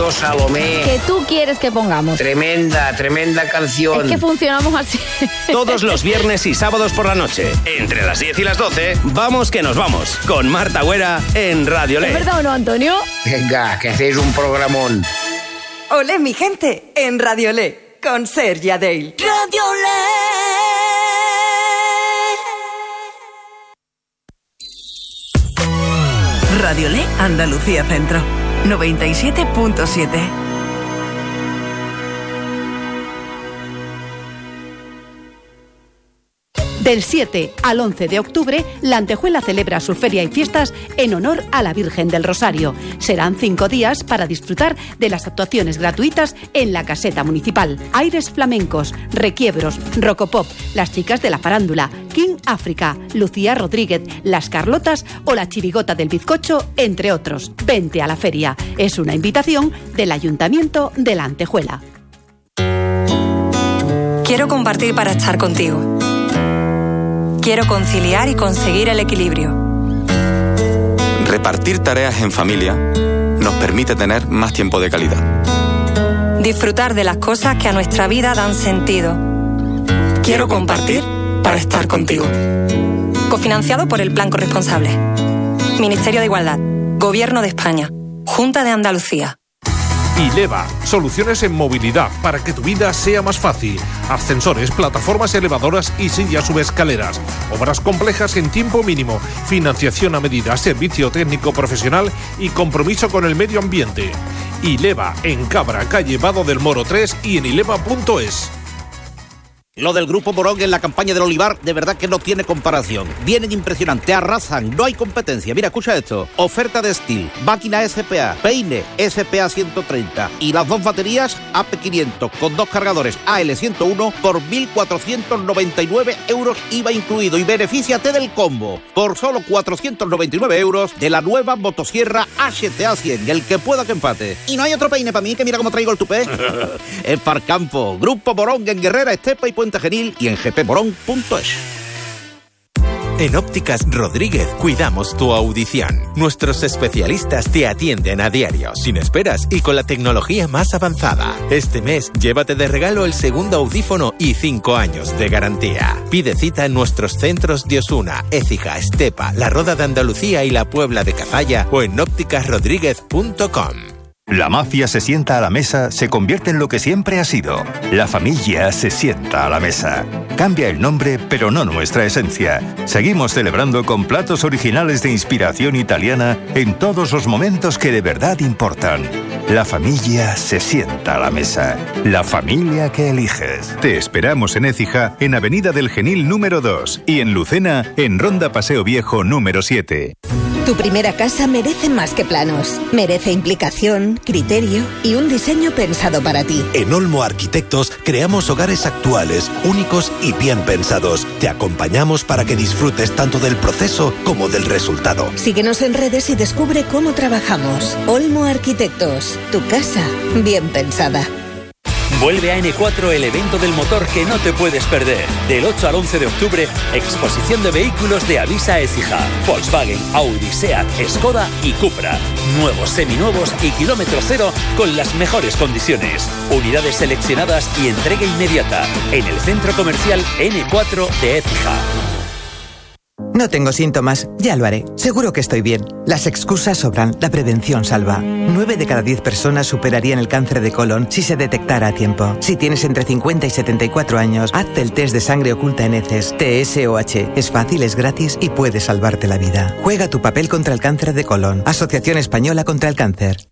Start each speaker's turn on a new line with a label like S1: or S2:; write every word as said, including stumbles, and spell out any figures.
S1: Temazo, Salomé.
S2: Que tú quieres que pongamos.
S1: Tremenda, tremenda canción.
S2: Es que funcionamos así.
S3: Todos los viernes y sábados por la noche, entre las diez y las doce, vamos que nos vamos, con Marta Güera en Radio Le.
S2: ¿Es verdad o no, Antonio?
S1: Venga, que hacéis un programón.
S4: Olé, mi gente, en Radio Le, con Sergi Adell.
S5: Radio Le.
S4: Radio Le, Andalucía Centro, noventa y siete punto siete.
S6: Del siete al once de octubre, La Antejuela celebra su feria y fiestas en honor a la Virgen del Rosario. Serán cinco días para disfrutar de las actuaciones gratuitas en la caseta municipal. Aires flamencos, requiebros, rocopop, las chicas de la farándula, King África, Lucía Rodríguez, las Carlotas o la chirigota del bizcocho, entre otros. Vente a la feria. Es una invitación del Ayuntamiento de La Antejuela.
S7: Quiero compartir para estar contigo. Quiero conciliar y conseguir el equilibrio.
S8: Repartir tareas en familia nos permite tener más tiempo de calidad.
S7: Disfrutar de las cosas que a nuestra vida dan sentido.
S8: Quiero compartir para estar contigo.
S7: Cofinanciado por el Plan Corresponsable. Ministerio de Igualdad. Gobierno de España. Junta de Andalucía.
S9: Ileva, soluciones en movilidad para que tu vida sea más fácil. Ascensores, plataformas elevadoras y sillas subescaleras. Obras complejas en tiempo mínimo. Financiación a medida, servicio técnico profesional y compromiso con el medio ambiente. Ileva, en Cabra, calle Vado del Moro tres y en ileva punto es.
S10: Lo del Grupo Morón en la campaña del olivar, de verdad que no tiene comparación. Vienen impresionantes, arrasan, no hay competencia. Mira, escucha esto. Oferta de Steel, máquina S P A, peine S P A ciento treinta y las dos baterías A P quinientos con dos cargadores A L ciento uno por mil cuatrocientos noventa y nueve euros I V A incluido. Y benefíciate del combo por solo cuatrocientos noventa y nueve euros de la nueva motosierra H T A cien. Y el que pueda que empate. Y no hay otro peine para mí, que mira cómo traigo el tupé. Es Parcampo, Grupo Morón en Guerrera, Estepa y Puente Genil y en g p morón punto es.
S11: En Ópticas Rodríguez cuidamos tu audición. Nuestros especialistas te atienden a diario, sin esperas y con la tecnología más avanzada. Este mes, llévate de regalo el segundo audífono y cinco años de garantía. Pide cita en nuestros centros de Osuna, Écija, Estepa, La Roda de Andalucía y la Puebla de Cazalla o en ópticas rodríguez punto com.
S12: La mafia se sienta a la mesa, se convierte en lo que siempre ha sido. La familia se sienta a la mesa. Cambia el nombre, pero no nuestra esencia. Seguimos celebrando con platos originales de inspiración italiana en todos los momentos que de verdad importan. La familia se sienta a la mesa. La familia que eliges.
S13: Te esperamos en Écija, en Avenida del Genil número dos y en Lucena, en Ronda Paseo Viejo número siete.
S14: Tu primera casa merece más que planos. Merece implicación, criterio y un diseño pensado para ti.
S15: En Olmo Arquitectos creamos hogares actuales, únicos y bien pensados. Te acompañamos para que disfrutes tanto del proceso como del resultado.
S14: Síguenos en redes y descubre cómo trabajamos. Olmo Arquitectos, tu casa bien pensada.
S16: Vuelve a ene cuatro el evento del motor que no te puedes perder. Del ocho al once de octubre, exposición de vehículos de Avisa Écija, Volkswagen, Audi, Seat, Skoda y Cupra. Nuevos, seminuevos y kilómetro cero con las mejores condiciones. Unidades seleccionadas y entrega inmediata en el centro comercial ene cuatro de Écija.
S17: No tengo síntomas, ya lo haré. Seguro que estoy bien. Las excusas sobran, la prevención salva. Nueve de cada diez personas superarían el cáncer de colon si se detectara a tiempo. Si tienes entre cincuenta y setenta y cuatro años, hazte el test de sangre oculta en heces, T S O H. Es fácil, es gratis y puede salvarte la vida. Juega tu papel contra el cáncer de colon. Asociación Española contra el Cáncer.